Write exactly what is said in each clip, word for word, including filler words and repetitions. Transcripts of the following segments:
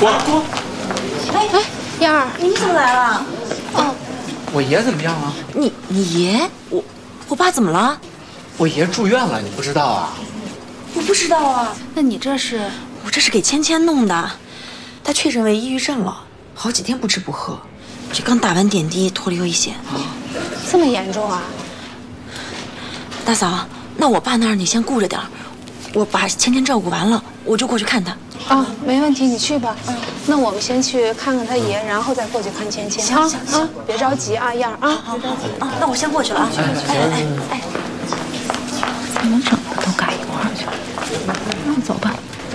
过过。 哎哎，燕儿， 你怎么来了？ 哦， 我爷怎么样了？ 你你爷，我我爸怎么了？ 我爷住院了，你不知道啊？ 我不知道啊。 那你这是？ 我这是给芊芊弄的，她确诊为抑郁症了，好几天不吃不喝，这刚打完点滴，脱离危险。 这么严重啊？ 大嫂，那我爸那儿你先顾着点，我把芊芊照顾完了，我就过去看他。 啊，没问题，你去吧。嗯，那我们先去看看他爷，然后再过去看芊芊。 行行行， 别着急啊，燕儿啊，别着急啊。那我先过去了啊。哎哎哎， 怎么整的都赶一块儿去了？那走吧，走。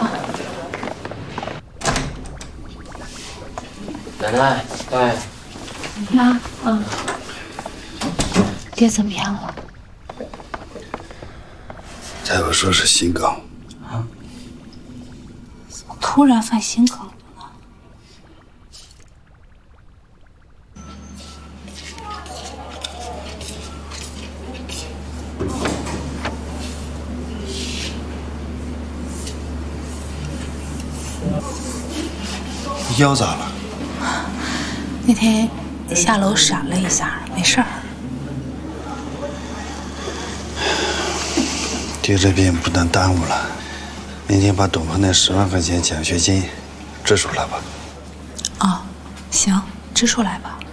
奶奶，哎， 妈，嗯，爹怎么样了？ 大夫说是心梗。 啊？怎么突然犯心梗了呢？ 腰咋了？ 那天下楼闪了一下，没事儿。 爹这病不能耽误了，明天把董鹏那十万块钱奖学金支出来吧。 哦，行，支出来吧。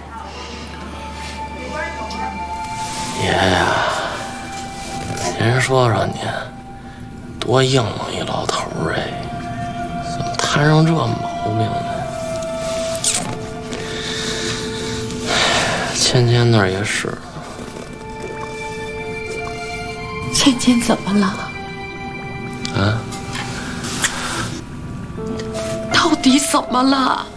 爷呀，您说说您，多硬朗一老头儿哎，怎么摊上这毛病呢？芊芊那儿也是。 芊芊怎么了？ 啊？ 到底怎么了？